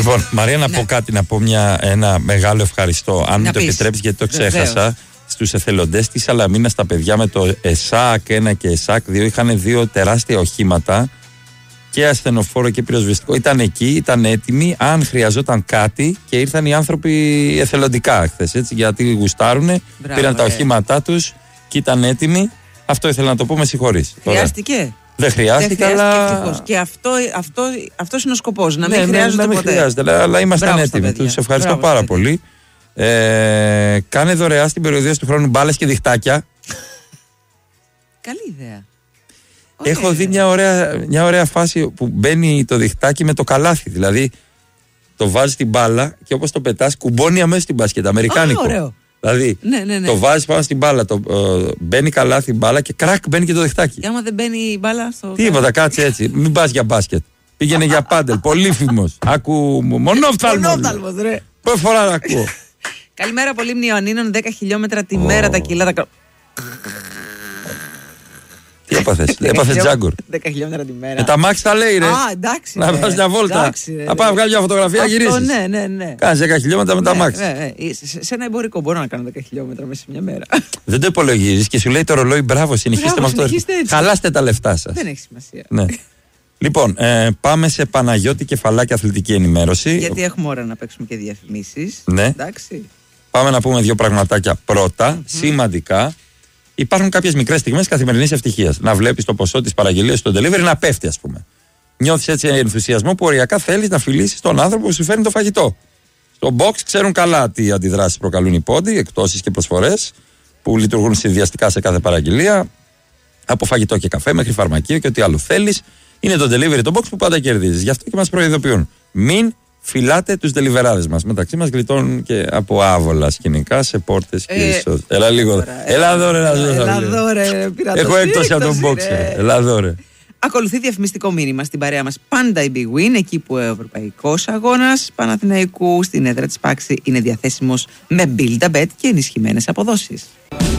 Λοιπόν, Μαρία, να πω κάτι, να πω ένα μεγάλο ευχαριστώ. Αν μου το επιτρέψεις, γιατί το ξέχασα. Στους εθελοντές της Σαλαμίνας, τα παιδιά με το ΕΣΑΚ 1 και ΕΣΑΚ 2 είχαν 2 τεράστια οχήματα και ασθενοφόρο και πυροσβεστικό. Ήταν εκεί, ήταν έτοιμοι. Αν χρειαζόταν κάτι, και ήρθαν οι άνθρωποι εθελοντικά χθες, έτσι, γιατί γουστάρουνε, πήραν τα οχήματά τους και ήταν έτοιμοι. Αυτό ήθελα να το πω, με συγχωρείς. Χρειάστηκε. Δεν χρειάστηκε, αλλά. Και αυτός είναι ο σκοπός, να μην χρειάζεται ποτέ. Χρειάζεται, αλλά ήμασταν έτοιμοι. Τους ευχαριστώ πάρα πολύ. Κάνε δωρεά στην περιοδία του χρόνου μπάλες και διχτάκια. Καλή ιδέα. Έχω δει μια ωραία φάση που μπαίνει το διχτάκι με το καλάθι. Δηλαδή το βάζεις στην μπάλα και όπως το πετάς, κουμπώνει αμέσως την μπάσκετ. Αμερικάνικο. Ωραίο. Δηλαδή το βάζεις πάνω στην μπάλα, μπαίνει καλάθι μπάλα και κρακ μπαίνει και το διχτάκι. Και άμα δεν μπαίνει η μπάλα στο. Τίποτα, κάτσε έτσι. Μην πας για μπάσκετ. Πήγαινε για πάντελ. Πολύφημος. Άκου μονόφθαλμος. Πώς φορά να ακούω. Καλημέρα, Πολύμνη Ιωαννίνων. 10 χιλιόμετρα τη μέρα τα κιλά. Τι έπαθες, έπαθες Τζάγκορ. 10 χιλιόμετρα τη μέρα. Με τα μάξι τα λέει, ρε. Εντάξει. Να πας μια βόλτα. Να πάει να βγάλει μια φωτογραφία, γυρίσεις. Ναι. Κάνεις 10 χιλιόμετρα με τα μάξι. Σε ένα εμπορικό μπορώ να κάνω 10 χιλιόμετρα μέσα σε μια μέρα. Δεν το υπολογίζεις και σου λέει το ρολόι, μπράβο, συνεχίστε με αυτό. Χαλάστε τα λεφτά σας. Δεν έχει σημασία. Ναι. Λοιπόν, πάμε σε Παναγιώτη Κεφαλάκη αθλητική ενημέρωση. Γιατί έχουμε ώρα να παίξουμε και διαφημίσεις. Ναι. Εντάξει. Πάμε να πούμε 2 πραγματάκια. Πρώτα, σημαντικά, υπάρχουν κάποιες μικρές στιγμές καθημερινής ευτυχίας. Να βλέπεις το ποσό της παραγγελίας στο delivery να πέφτει, ας πούμε. Νιώθεις έτσι ενθουσιασμό που οριακά θέλεις να φιλήσεις τον άνθρωπο που σου φέρνει το φαγητό. Στο box ξέρουν καλά τι αντιδράσεις προκαλούν οι πόντοι, εκτόσεις και προσφορές που λειτουργούν συνδυαστικά σε κάθε παραγγελία. Από φαγητό και καφέ μέχρι φαρμακείο και ό,τι άλλο θέλεις. Είναι το delivery, το box που πάντα κερδίζεις. Γι' αυτό και μας προειδοποιούν. Μην φυλάτε τους deliverάδες μας. Μεταξύ μας γλιτώνουν και από άβολα σκηνικά σε πόρτες και είσοδο. Έλα λίγο. Έλα δώρε. Έχω έκπτωση από τον box. Έλα δώρε. Ακολουθεί διαφημιστικό μήνυμα στην παρέα μας πάντα η Big Win, εκεί που ο ευρωπαϊκός αγώνας Παναθηναϊκού στην έδρα της Πάξη είναι διαθέσιμος με Build-A-Bet και ενισχυμένες αποδόσεις.